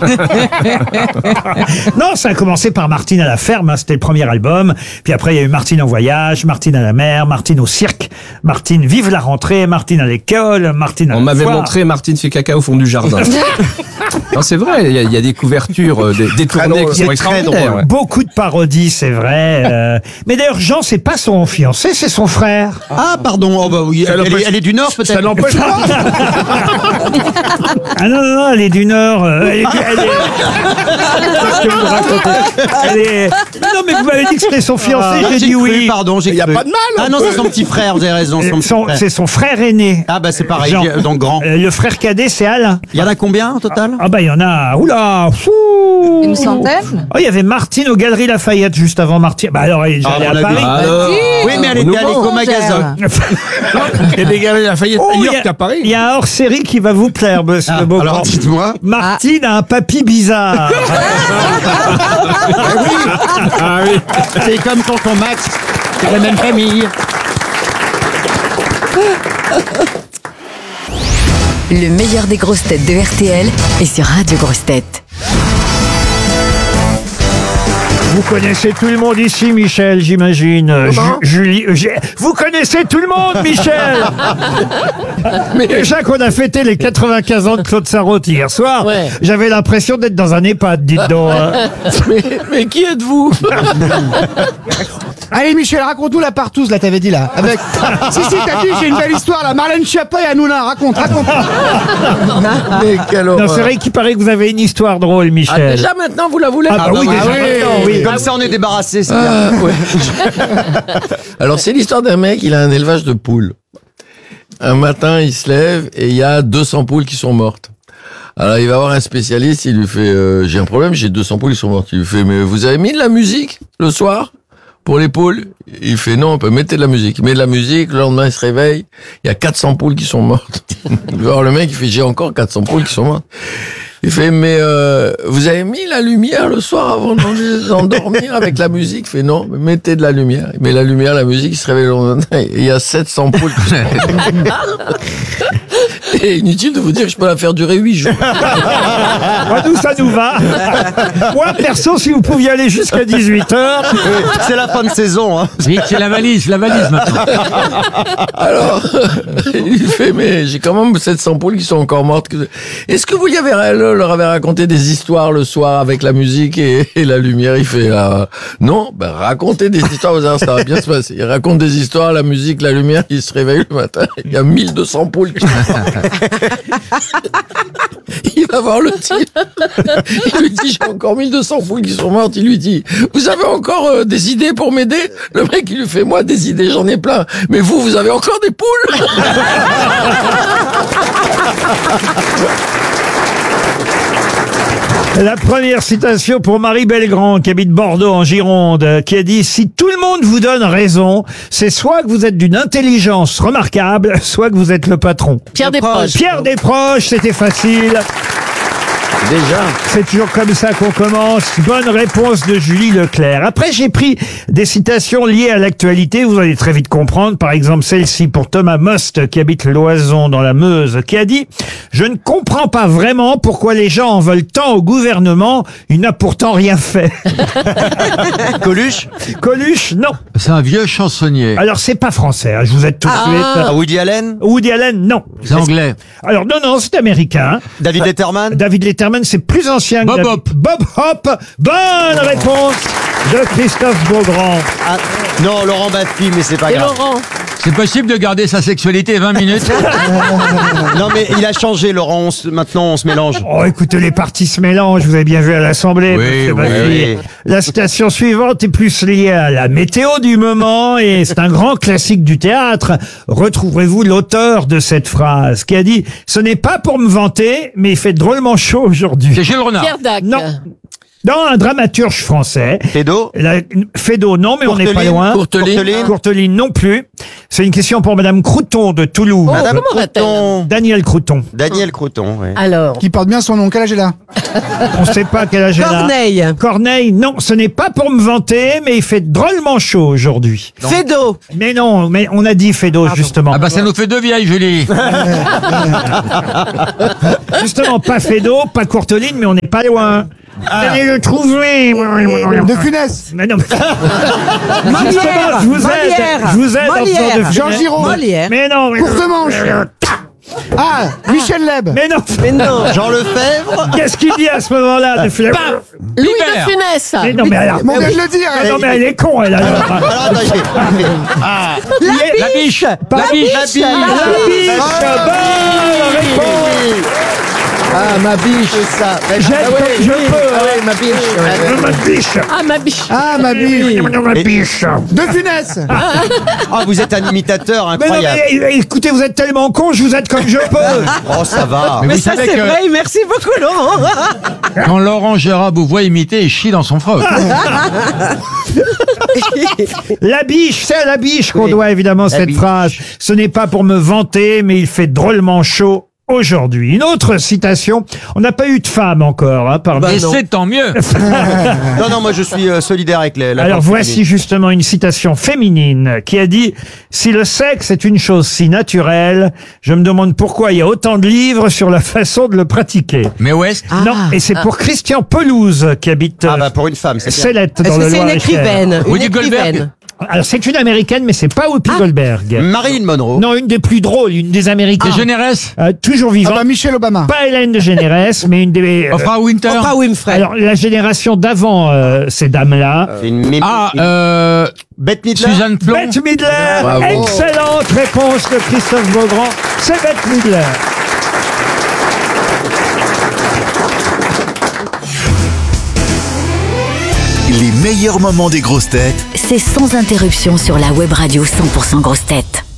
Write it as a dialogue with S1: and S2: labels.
S1: Non, ça a commencé par Martine à la ferme, hein, c'était le premier album. Puis après, il y a eu Martine en voyage, Martine à la mer, Martine au cirque, Martine vive la rentrée, Martine à l'école, Martine à
S2: On
S1: la
S2: m'avait
S1: foire.
S2: montré Martine fait caca au fond du jardin. Non, c'est vrai, il y a des couvertures détournées qui sont extraordinaires. Ouais.
S1: Beaucoup de parodies, c'est vrai. Mais d'ailleurs, Jean, c'est pas son fiancé, c'est son frère.
S3: Ah, pardon. Oh, bah oui. Elle est du Nord, peut-être.
S4: Ça n'empêche pas.
S1: Ah non, elle est du Nord. Qu'est-ce que vous racontez Non, mais vous m'avez dit que c'était son fiancé, j'ai dit oui.
S3: Pardon, j'ai
S4: Il n'y a
S3: cru.
S4: pas de mal.
S3: Ah non, c'est son petit frère, vous avez raison. Son petit frère.
S1: C'est son frère aîné.
S3: Ah bah c'est pareil,
S1: Jean.
S3: donc grand.
S1: Le frère cadet, c'est Alain.
S3: Il y en a combien au total?
S1: Ah bah il y en a, oula, fou.
S5: Une centaine?
S1: Oh, il y avait Martine aux Galeries Lafayette juste avant Martine. Bah alors, j'allais à
S3: on l'a
S1: Paris.
S3: vu.
S2: Alors,
S3: Oui, mais elle était à l'éco-magasin.
S4: Il y a des gars à Lafayette
S1: Oh,
S4: ailleurs qu'à Paris.
S1: il y a un hors-série qui va vous plaire, monsieur
S3: Ah,
S1: Beaugrand.
S3: alors dites-moi.
S1: Martine a un papy bizarre.
S4: Ah oui.
S3: C'est comme tonton Max, c'est la même famille.
S6: Le meilleur des grosses têtes de RTL est sur Radio Grosses Têtes.
S1: Vous connaissez tout le monde ici, Michel, j'imagine. Julie, vous connaissez tout le monde, Michel. Mais déjà qu'on a fêté les 95 ans de Claude Sarraute hier soir, j'avais l'impression d'être dans un EHPAD, dites donc.
S2: mais qui êtes-vous?
S7: Allez Michel, raconte-nous la partouze, là, t'avais dit là. Avec... si, t'as dit, j'ai une belle histoire, là. Marlène Schiappa et Hanouna, raconte.
S4: Mais quelle
S1: Non,
S4: horreur.
S1: c'est vrai qu'il paraît que vous avez une histoire drôle, Michel.
S2: Déjà maintenant, vous la voulez?
S1: Ah bah oui, déjà maintenant, oui.
S3: Comme ça, on est débarrassé, c'est bien.
S8: Alors, c'est l'histoire d'un mec, il a un élevage de poules. Un matin, il se lève et il y a 200 poules qui sont mortes. Alors, il va voir un spécialiste, il lui fait, j'ai un problème, j'ai 200 poules qui sont mortes. Il lui fait, mais vous avez mis de la musique le soir pour les poules? Il fait, non, on peut mettre de la musique. Il met de la musique, le lendemain, il se réveille, il y a 400 poules qui sont mortes. Alors, le mec, il fait, j'ai encore 400 poules qui sont mortes. Il fait, mais vous avez mis la lumière le soir avant d'endormir avec la musique? Il fait, non, mais mettez de la lumière. Il met la lumière, la musique, il se réveille le lendemain, et il y a 700 poules qui sont mortes. Et inutile de vous dire que je peux la faire durer 8 jours.
S1: Moi, nous, ça nous va. Moi, perso, si vous pouviez aller jusqu'à 18h.
S3: C'est la fin de saison, hein.
S9: Vite, c'est la valise maintenant.
S8: Alors, il fait, mais j'ai quand même 700 poules qui sont encore mortes. Est-ce que vous leur avez raconté des histoires le soir avec la musique et la lumière? Il fait, non, ben, racontez des histoires, vous allez voir, ça va bien se passer. Il raconte des histoires, la musique, la lumière, il se réveille le matin, il y a 1200 poules qui sont mortes. Il va voir le type. Il lui dit, j'ai encore 1200 poules qui sont mortes. Il lui dit, vous avez encore des idées pour m'aider? Le mec, il lui fait, moi, des idées, j'en ai plein. Mais vous avez encore des poules?
S1: La première citation pour Marie Belgrand, qui habite Bordeaux en Gironde, qui a dit « Si tout le monde vous donne raison, c'est soit que vous êtes d'une intelligence remarquable, soit que vous êtes le patron. »
S5: Pierre Desproges.
S1: Pierre Desproges, c'était facile.
S8: Déjà.
S1: C'est toujours comme ça qu'on commence. Bonne réponse de Julie Leclerc. Après, j'ai pris des citations liées à l'actualité. Vous allez très vite comprendre. Par exemple, celle-ci pour Thomas Most, qui habite Loison dans la Meuse, qui a dit « Je ne comprends pas vraiment pourquoi les gens en veulent tant au gouvernement. Il n'a pourtant rien fait. »
S3: Coluche?
S1: Coluche, non.
S9: C'est un vieux chansonnier.
S1: Alors, c'est pas français, hein, je vous aide tout de suite.
S3: Ah, Woody Allen?
S1: Woody Allen, non.
S9: C'est anglais.
S1: Alors, non, c'est américain.
S3: David Letterman?
S1: David Letterman, c'est plus ancien que
S9: Bob
S1: David-
S9: Hope.
S1: Bob Hope. Bonne réponse de Christophe Beaugrand.
S3: Ah, non, Laurent Baffy, mais c'est pas
S5: Et
S3: grave.
S5: Laurent?
S9: C'est possible de garder sa sexualité 20 minutes?
S3: Non, mais il a changé, Laurent. Maintenant, on se mélange.
S1: Oh, écoutez, les partis se mélangent. Vous avez bien vu à l'Assemblée.
S9: Oui,
S1: monsieur
S9: oui,
S1: Baffy.
S3: oui.
S1: La citation suivante est plus liée à la météo du moment et c'est un grand classique du théâtre. Retrouverez-vous l'auteur de cette phrase qui a dit « Ce n'est pas pour me vanter, mais il fait drôlement chaud aujourd'hui. »
S9: C'est Gilles Renard.
S5: Pierre Dac.
S1: Non. dans un dramaturge français.
S3: Fédo.
S1: Fédo, non, mais on n'est pas loin. Courteline non plus. C'est une question pour Madame Crouton de Toulouse.
S3: Madame Crouton.
S1: Daniel Crouton.
S3: Daniel Crouton, oui.
S5: Alors.
S7: Qui porte bien son nom. Quel âge elle a?
S1: On ne sait pas quel âge elle a.
S5: Corneille.
S1: Corneille, non, ce n'est pas pour me vanter, mais il fait drôlement chaud aujourd'hui.
S5: Fédo.
S1: Mais non, mais on a dit Fédo, justement.
S9: Ah bah ça nous fait 2 vieilles, Julie.
S1: Justement, pas Fédo, pas Courteline, mais on n'est pas loin. Allez le trouver.
S7: De Funès.
S1: Mais non, mais...
S5: Molière.
S1: Justement, je vous aide en faisant de
S7: Jean
S1: Funès.
S7: Giraud.
S5: Molière.
S1: Mais non, mais...
S7: Courtemanche. Ah, Michel Leb.
S1: Mais non.
S5: Mais non.
S3: Jean Lefebvre.
S1: Qu'est-ce qu'il dit à ce moment-là de Funès?
S5: Louis
S9: Libère.
S5: de Funès.
S1: Mais non, mais alors...
S7: On vient de le dire.
S1: Mais non, mais elle est con, elle, alors.
S3: Alors, attendez.
S9: La biche. La biche.
S3: La biche.
S1: La biche. Bonne réponse.
S8: Ah, ma biche.
S3: C'est ça.
S1: J'aide comme je peux.
S8: Ah ouais, ma biche.
S1: Ma biche.
S5: Ah, ma biche.
S7: Ah, ma biche.
S1: Ma biche.
S7: De Funès.
S3: Ah, vous êtes un imitateur
S1: Mais non,
S3: incroyable.
S1: mais écoutez, vous êtes tellement con, je vous aide comme je peux.
S3: Oh, ça va.
S9: Mais
S5: Mais
S9: vous
S5: ça,
S9: savez
S5: c'est
S9: que
S5: vrai. Merci beaucoup, Laurent.
S9: quand Laurent Gérard vous voit imiter, il chie dans son froc.
S1: La biche, c'est à la biche qu'on
S3: Oui.
S1: doit évidemment cette
S3: biche.
S1: phrase. Ce n'est pas pour me vanter, mais il fait drôlement chaud aujourd'hui. Une autre citation. On n'a pas eu de femme encore, hein, parmi.
S9: Et c'est tant mieux.
S3: Non, non, moi je suis solidaire avec la
S1: Alors
S3: femme
S1: voici
S3: féminine.
S1: justement une citation féminine qui a dit « Si le sexe est une chose si naturelle, je me demande pourquoi il y a autant de livres sur la façon de le pratiquer.
S9: Mais West. »
S1: Non, et c'est pour Christian Pelouse qui habite
S3: Ah bah pour une femme, c'est bien.
S1: Célette dans
S5: Est-ce
S1: le
S5: que c'est une
S1: Loir-et-Cher.
S5: écrivaine? Une
S9: Woody Goldberg.
S5: écrivaine.
S1: Alors c'est une américaine, mais c'est pas Whoopi Goldberg.
S3: Marilyn Monroe.
S1: Non, une des plus drôles, une des américaines.
S9: Des Généresse.
S1: Toujours
S7: Ah
S1: vivante.
S7: bah Michelle Obama.
S1: Pas Hélène de Généresse, mais une des...
S9: Oprah Winter.
S5: Oprah Winfrey.
S1: alors, la génération d'avant ces dames-là.
S3: C'est une mémé. Bette Midler.
S9: Suzanne Plon.
S1: Bette Midler.
S8: Bravo.
S1: Excellente réponse de Christophe Beaugrand. C'est Bette Midler.
S10: Les meilleurs moments des grosses têtes
S6: C'est sans interruption sur la web radio 100% grosses têtes.